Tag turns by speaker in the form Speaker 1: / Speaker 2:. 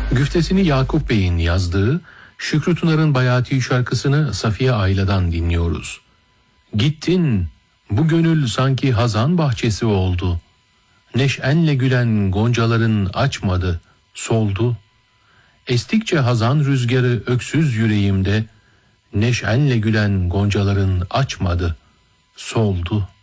Speaker 1: Güftesini Yakup Bey'in yazdığı Şükrü Tunar'ın Bayati şarkısını Safiye Ayla'dan dinliyoruz. Gittin, bu gönül sanki hazan bahçesi oldu. Neşenle gülen goncaların açmadı, soldu. Estikçe hazan rüzgarı öksüz yüreğimde, neşenle gülen goncaların açmadı, soldu.